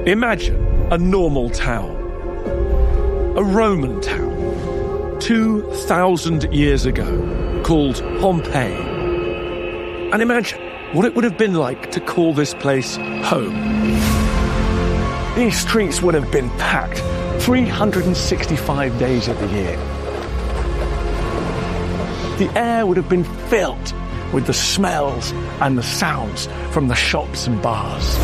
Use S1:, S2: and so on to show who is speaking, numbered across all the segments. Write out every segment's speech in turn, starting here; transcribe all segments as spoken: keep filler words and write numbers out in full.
S1: Imagine a normal town, a Roman town, two thousand years ago, called Pompeii. And imagine what it would have been like to call this place home. These streets would have been packed three hundred sixty-five days of the year. The air would have been filled with the smells and the sounds from the shops and bars.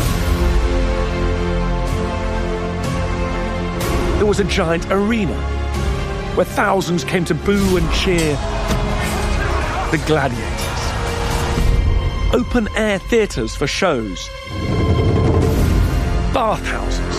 S1: There was a giant arena where thousands came to boo and cheer the gladiators. Open-air theatres for shows. Bathhouses.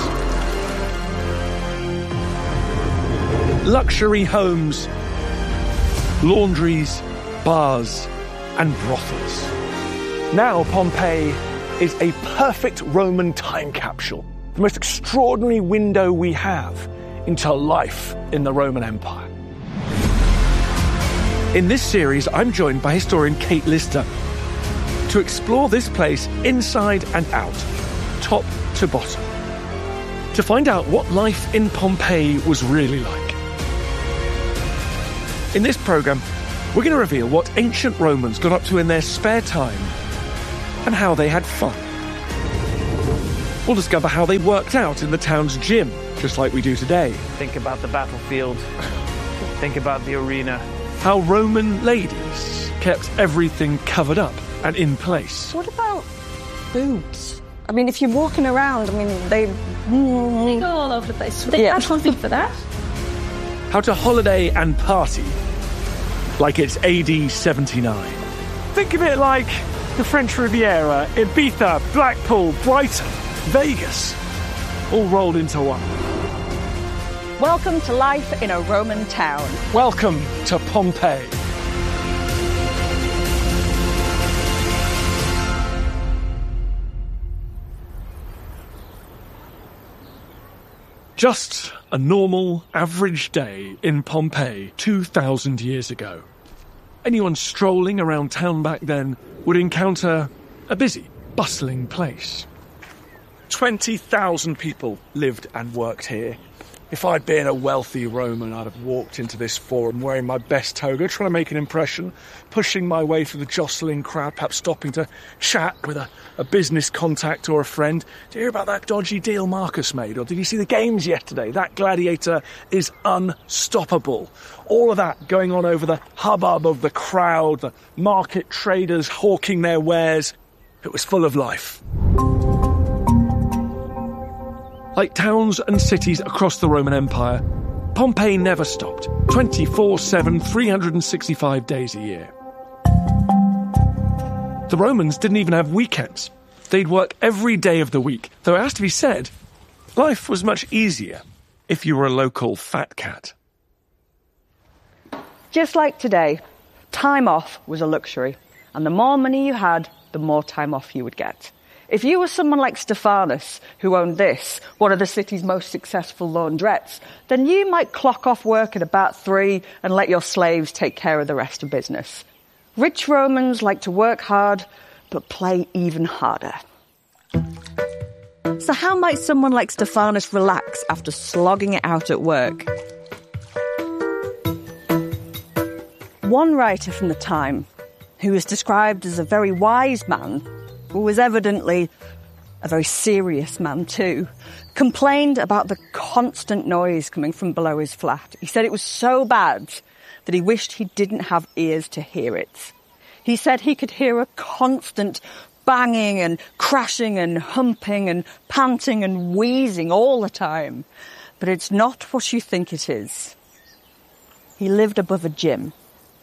S1: Luxury homes. Laundries, bars, and brothels. Now Pompeii is a perfect Roman time capsule, the most extraordinary window we have into life in the Roman Empire. In this series, I'm joined by historian Kate Lister to explore this place inside and out, top to bottom, to find out what life in Pompeii was really like. In this programme, we're going to reveal what ancient Romans got up to in their spare time and how they had fun. We'll discover how they worked out in the town's gym, just like we do today.
S2: Think about the battlefield. Think about the arena.
S1: How Roman ladies kept everything covered up and in place.
S3: What about boobs? I mean, if you're walking around, I mean, they...
S4: They go all over the place. They
S3: Yeah.
S4: had something for that.
S1: How to holiday and party like it's A D seventy-nine. Think of it like the French Riviera, Ibiza, Blackpool, Brighton, Vegas, all rolled into one.
S3: Welcome to life in a Roman town.
S1: Welcome to Pompeii. Just a normal, average day in Pompeii two thousand years ago. Anyone strolling around town back then would encounter a busy, bustling place. twenty thousand people lived and worked here. If I'd been a wealthy Roman, I'd have walked into this forum wearing my best toga, trying to make an impression, pushing my way through the jostling crowd, perhaps stopping to chat with a, a business contact or a friend. Did you hear about that dodgy deal Marcus made? Or did you see the games yesterday? That gladiator is unstoppable. All of that going on over the hubbub of the crowd, the market traders hawking their wares. It was full of life. Like towns and cities across the Roman Empire, Pompeii never stopped, twenty-four seven, three hundred sixty-five days a year. The Romans didn't even have weekends. They'd work every day of the week, though it has to be said, life was much easier if you were a local fat cat.
S3: Just like today, time off was a luxury, and the more money you had, the more time off you would get. If you were someone like Stephanus, who owned this, one of the city's most successful laundrettes, then you might clock off work at about three and let your slaves take care of the rest of business. Rich Romans like to work hard, but play even harder. So how might someone like Stephanus relax after slogging it out at work? One writer from the time, who was described as a very wise man, who was evidently a very serious man too, complained about the constant noise coming from below his flat. He said it was so bad that he wished he didn't have ears to hear it. He said he could hear a constant banging and crashing and humping and panting and wheezing all the time. But it's not what you think it is. He lived above a gym.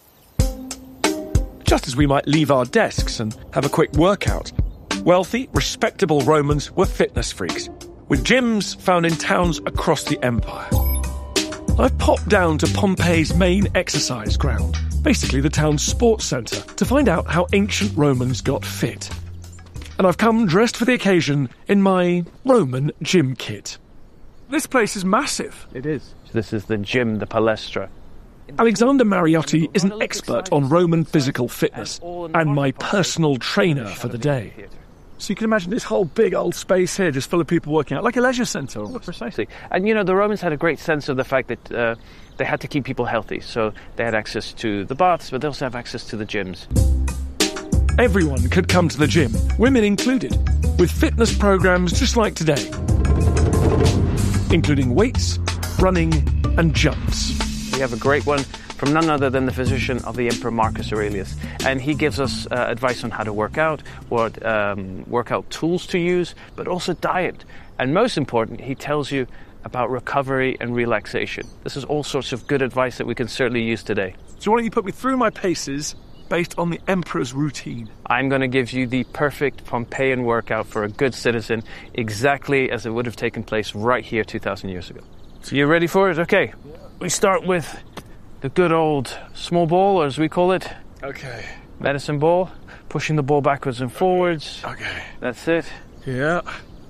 S1: Just as we might leave our desks and have a quick workout, wealthy, respectable Romans were fitness freaks, with gyms found in towns across the empire. I've popped down to Pompeii's main exercise ground, basically the town's sports centre, to find out how ancient Romans got fit. And I've come dressed for the occasion in my Roman gym kit. This place is massive.
S2: It is. This is the gym, the palestra.
S1: Alexander Mariotti is an expert on Roman physical fitness and my personal trainer for the day. So you can imagine this whole big old space here just full of people working out, like a leisure centre almost.
S2: Precisely. And, you know, the Romans had a great sense of the fact that uh, they had to keep people healthy. So they had access to the baths, but they also have access to the gyms.
S1: Everyone could come to the gym, women included, with fitness programs just like today, including weights, running and jumps.
S2: We have a great one from none other than the physician of the Emperor Marcus Aurelius. And he gives us uh, advice on how to work out, what um, workout tools to use, but also diet. And most important, he tells you about recovery and relaxation. This is all sorts of good advice that we can certainly use today.
S1: So why don't you put me through my paces based on the Emperor's routine?
S2: I'm going to give you the perfect Pompeian workout for a good citizen, exactly as it would have taken place right here two thousand years ago. So you ready for it? Okay. We start with the good old small ball, or as we call it,
S1: Okay.
S2: medicine ball, pushing the ball backwards and forwards.
S1: Okay.
S2: That's it.
S1: Yeah.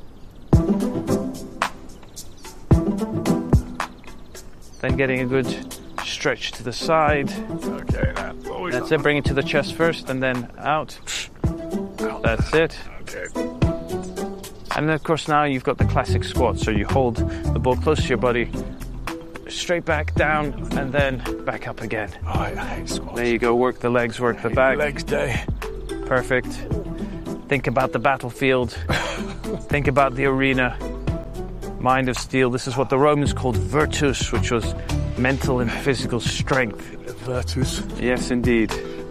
S2: Then getting a good stretch to the side.
S1: Okay, that's always
S2: That's it. Bring it to the chest first and then out. That's it.
S1: Okay.
S2: And then, of course, now you've got the classic squat. So you hold the ball close to your body, straight back down, and then back up again.
S1: Oh, I hate squats.
S2: There you go. Work the legs, work the back.
S1: Legs day.
S2: Perfect. Think about the battlefield. Think about the arena. Mind of steel. This is what the Romans called virtus, which was mental and physical strength.
S1: Virtus.
S2: Yes, indeed.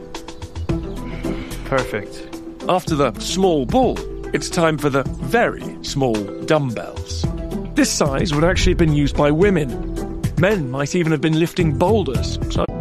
S2: Perfect.
S1: After the small ball, it's time for the very small dumbbells. This size would actually have been used by women. Men might even have been lifting boulders. So